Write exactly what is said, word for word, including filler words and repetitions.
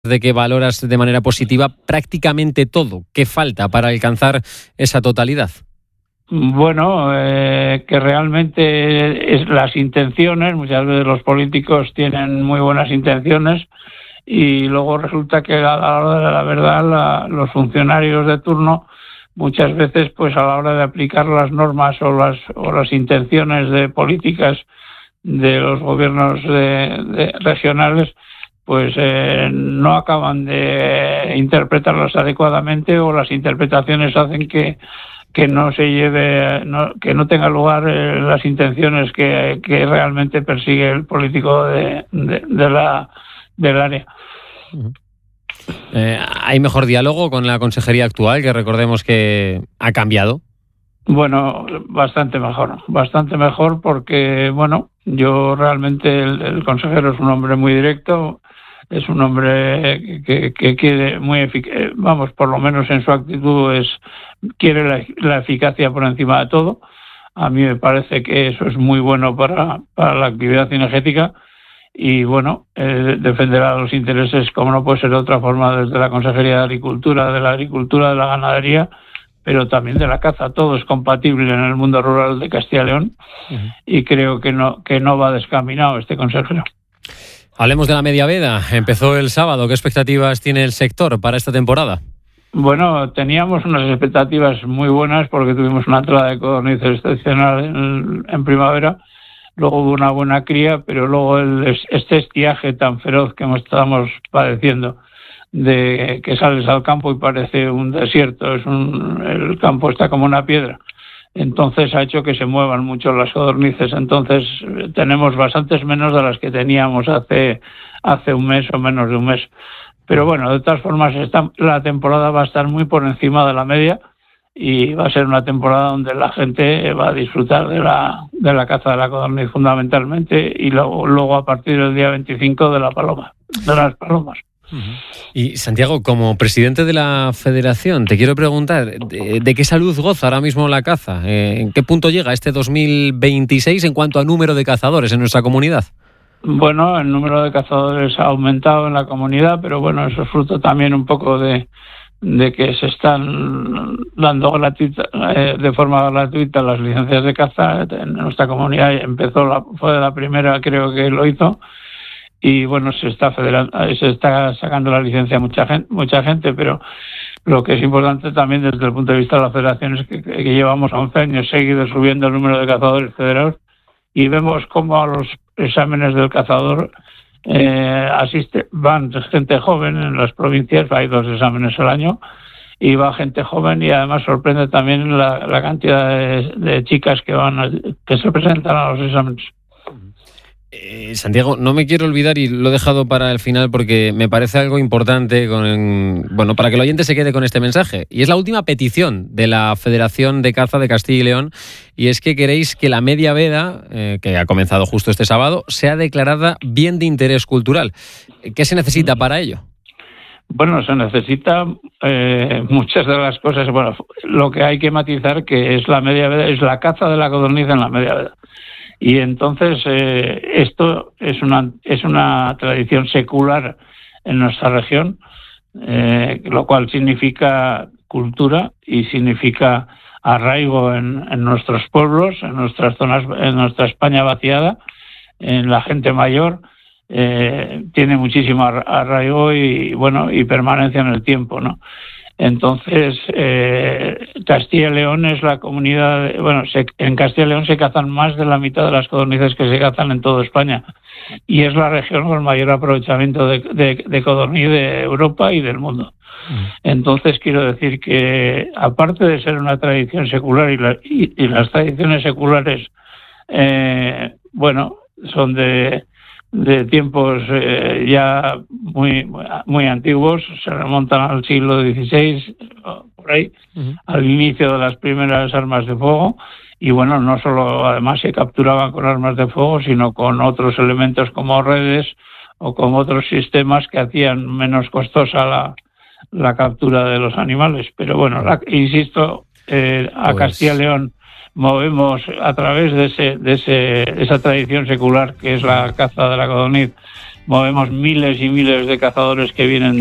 de que valoras de manera positiva prácticamente todo. ¿Qué falta para alcanzar esa totalidad? Bueno, eh, que realmente es las intenciones, muchas veces los políticos tienen muy buenas intenciones y luego resulta que a la hora de la verdad la, los funcionarios de turno muchas veces pues a la hora de aplicar las normas o las, o las intenciones de políticas de los gobiernos de, de regionales pues eh, no acaban de interpretarlas adecuadamente o las interpretaciones hacen que que no se lleve, no, que no tenga lugar eh, las intenciones que, que realmente persigue el político de, de, de la del área. Uh-huh. Eh, ¿Hay mejor diálogo con la consejería actual, que recordemos que ha cambiado? Bueno, bastante mejor, bastante mejor porque, bueno, yo realmente el, el consejero es un hombre muy directo, es un hombre que, que quiere muy efic- vamos, por lo menos en su actitud es quiere la, la eficacia por encima de todo. A mí me parece que eso es muy bueno para, para la actividad cinegética y bueno, eh, defenderá los intereses, como no puede ser de otra forma, desde la Consejería de Agricultura, de la Agricultura, de la Ganadería, pero también de la caza. Todo es compatible en el mundo rural de Castilla y León. Uh-huh. Y creo que no, que no va descaminado este consejero. Hablemos de la media veda. Empezó el sábado. ¿Qué expectativas tiene el sector para esta temporada? Bueno, teníamos unas expectativas muy buenas porque tuvimos una entrada de codornices excepcional en, en primavera. Luego hubo una buena cría, pero luego el, este estiaje tan feroz que estamos padeciendo, de que sales al campo y parece un desierto, es un, el campo está como una piedra. Entonces ha hecho que se muevan mucho las codornices. Entonces tenemos bastantes menos de las que teníamos hace hace un mes o menos de un mes. Pero bueno, de todas formas esta, la temporada va a estar muy por encima de la media y va a ser una temporada donde la gente va a disfrutar de la de la caza de la codorniz fundamentalmente y luego, luego a partir del día veinticinco de la paloma, de las palomas. Y Santiago, como presidente de la federación, te quiero preguntar, ¿de, de qué salud goza ahora mismo la caza? ¿En qué punto llega este dos mil veintiséis en cuanto a número de cazadores en nuestra comunidad? Bueno, el número de cazadores ha aumentado en la comunidad, pero bueno, eso es fruto también un poco de, de que se están dando gratuita, eh, de forma gratuita las licencias de caza. En nuestra comunidad empezó, la, fue la primera creo que lo hizo. Y bueno, se está federando, se está sacando la licencia mucha gente, mucha gente, pero lo que es importante también desde el punto de vista de la federación es que, que llevamos once años seguidos subiendo el número de cazadores federados y vemos cómo a los exámenes del cazador eh, asiste, van gente joven en las provincias, hay dos exámenes al año y va gente joven y además sorprende también la, la cantidad de, de chicas que van a, que se presentan a los exámenes. Eh, Santiago, no me quiero olvidar y lo he dejado para el final porque me parece algo importante con, bueno, para que el oyente se quede con este mensaje. Y es la última petición de la Federación de Caza de Castilla y León y es que queréis que la media veda, eh, que ha comenzado justo este sábado, sea declarada bien de interés cultural. ¿Qué se necesita para ello? Bueno, se necesita eh, muchas de las cosas. Bueno, lo que hay que matizar que es la media veda, es la caza de la codorniz en la media veda. Y entonces eh, esto es una es una tradición secular en nuestra región, eh, lo cual significa cultura y significa arraigo en, en nuestros pueblos, en nuestras zonas, en nuestra España vaciada, en la gente mayor. Eh, tiene muchísimo arraigo y bueno y permanencia en el tiempo, ¿no? Entonces, eh, Castilla y León es la comunidad, bueno, se, en Castilla y León se cazan más de la mitad de las codornices que se cazan en toda España y es la región con mayor aprovechamiento de, de, de codorniz de Europa y del mundo. Entonces, quiero decir que, aparte de ser una tradición secular y, la, y, y las tradiciones seculares, eh, bueno, son de... de tiempos eh, ya muy muy antiguos, se remontan al siglo dieciséis, por ahí, uh-huh. al inicio de las primeras armas de fuego, y bueno, no solo además se capturaban con armas de fuego, sino con otros elementos como redes o con otros sistemas que hacían menos costosa la, la captura de los animales. Pero bueno, la, insisto, eh, a pues... Castilla y León movemos a través de ese de ese esa tradición secular que es la caza de la codorniz movemos miles y miles de cazadores que vienen